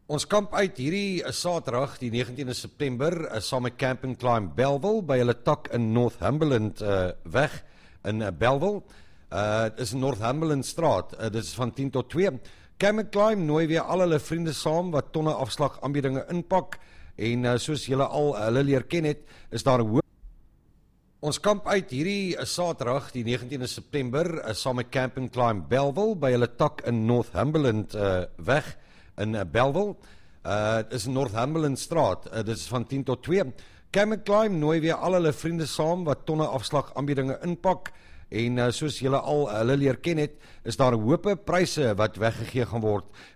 Ons kamp uit hierdie Saterdag, die 19de September, saam met Camp and Climb Bellville, by hulle tak in Northumberland weg in Bellville. Het is in Northumberland straat, dit is van 10 tot 2. Camp and Climb nooi weer al hulle vriende saam wat tonne afslag aanbiedinge inpak, en soos julle al hulle leer ken het, is daar 'n hoop. Ons kamp uit hierdie Saterdag, die 19de September, saam met Camp and Climb Bellville, by hulle tak in Northumberland weg in Bellville. Het is in Northumberland straat, dit is van 10 tot 2. Camp and Climb nooi weer al hulle vriende saam wat tonne afslag aanbiedinge inpak, en soos julle al hulle leer ken het, is daar 'n hoop pryse wat weggegee gaan word